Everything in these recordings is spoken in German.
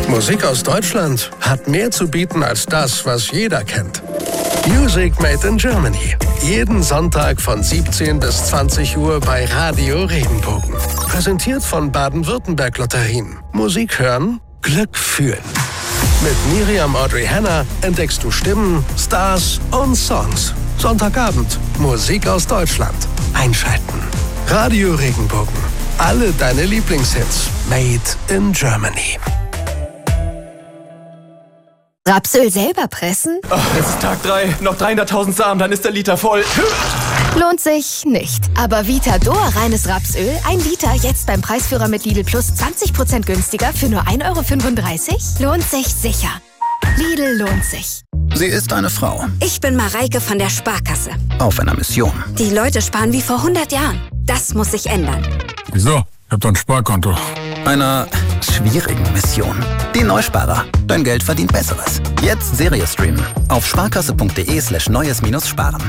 Musik aus Deutschland hat mehr zu bieten als das, was jeder kennt. Music Made in Germany. Jeden Sonntag von 17 bis 20 Uhr bei Radio Regenbogen. Präsentiert von Baden-Württemberg Lotterien. Musik hören, Glück fühlen. Mit Miriam Audrey Hanna entdeckst du Stimmen, Stars und Songs. Sonntagabend Musik aus Deutschland. Einschalten. Radio Regenbogen. Alle deine Lieblingshits. Made in Germany. Rapsöl selber pressen? Ach, jetzt ist Tag 3. Noch 300.000 Samen, dann ist der Liter voll. Lohnt sich nicht. Aber Vitador reines Rapsöl, 1 Liter, jetzt beim Preisführer mit Lidl Plus 20% günstiger für nur 1,35 €? Lohnt sich sicher. Lidl lohnt sich. Sie ist eine Frau. Ich bin Mareike von der Sparkasse. Auf einer Mission. Die Leute sparen wie vor 100 Jahren. Das muss sich ändern. Wieso? Ich hab doch ein Sparkonto. Einer schwierigen Mission. Die Neusparer. Dein Geld verdient Besseres. Jetzt Serie streamen. Auf sparkasse.de/neues-sparen.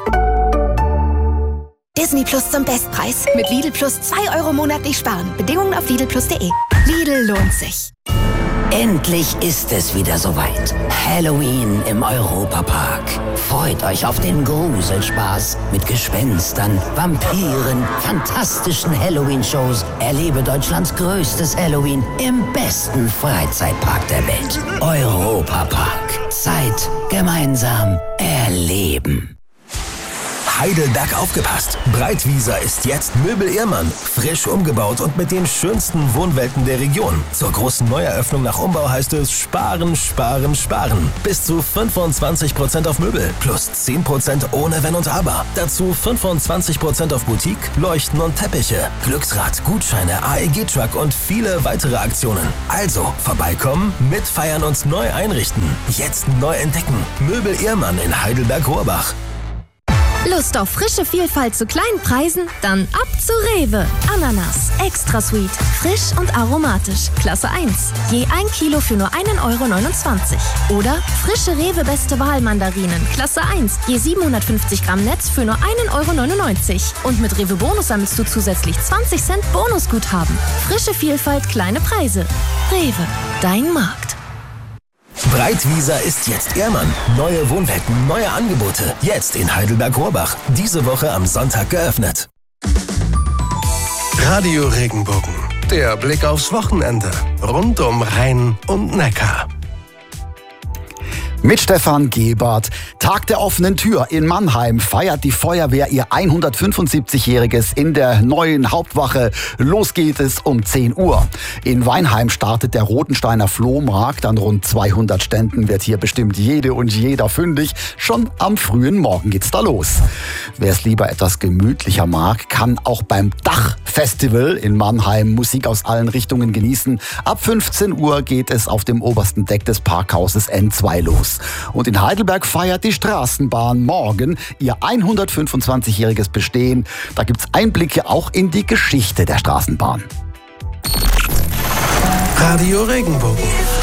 Disney Plus zum Bestpreis. Mit Lidl Plus 2 € monatlich sparen. Bedingungen auf lidlplus.de. Lidl lohnt sich. Endlich ist es wieder soweit. Halloween im Europapark. Freut euch auf den Gruselspaß mit Gespenstern, Vampiren, fantastischen Halloween-Shows. Erlebe Deutschlands größtes Halloween im besten Freizeitpark der Welt. Europapark. Zeit gemeinsam erleben. Heidelberg aufgepasst. Breitwieser ist jetzt Möbel Ehrmann. Frisch umgebaut und mit den schönsten Wohnwelten der Region. Zur großen Neueröffnung nach Umbau heißt es sparen, sparen, sparen. Bis zu 25% auf Möbel. Plus 10% ohne Wenn und Aber. Dazu 25% auf Boutique, Leuchten und Teppiche. Glücksrad, Gutscheine, AEG-Truck und viele weitere Aktionen. Also vorbeikommen, mitfeiern und neu einrichten. Jetzt neu entdecken. Möbel Ehrmann in Heidelberg-Rohrbach. Lust auf frische Vielfalt zu kleinen Preisen? Dann ab zu Rewe. Ananas, extra sweet, frisch und aromatisch, Klasse 1. Je 1 Kilo für nur 1,29 €. Oder frische Rewe Beste Wahl Mandarinen, Klasse 1. Je 750 Gramm Netz für nur 1,99 €. Und mit Rewe Bonus sammelst du zusätzlich 20 Cent Bonusguthaben. Frische Vielfalt, kleine Preise. Rewe, dein Markt. Breitwieser ist jetzt Ehrmann. Neue Wohnwelten, neue Angebote. Jetzt in Heidelberg-Rohrbach. Diese Woche am Sonntag geöffnet. Radio Regenbogen. Der Blick aufs Wochenende. Rund um Rhein und Neckar. Mit Stefan Gebert. Tag der offenen Tür in Mannheim feiert die Feuerwehr ihr 175-jähriges in der neuen Hauptwache. Los geht es um 10 Uhr. In Weinheim startet der Rotensteiner Flohmarkt. An rund 200 Ständen wird hier bestimmt jede und jeder fündig. Schon am frühen Morgen geht's da los. Wer es lieber etwas gemütlicher mag, kann auch beim Dachfestival in Mannheim Musik aus allen Richtungen genießen. Ab 15 Uhr geht es auf dem obersten Deck des Parkhauses N2 los. Und in Heidelberg feiert die Straßenbahn morgen ihr 125-jähriges Bestehen. Da gibt's Einblicke auch in die Geschichte der Straßenbahn. Radio Regenbogen.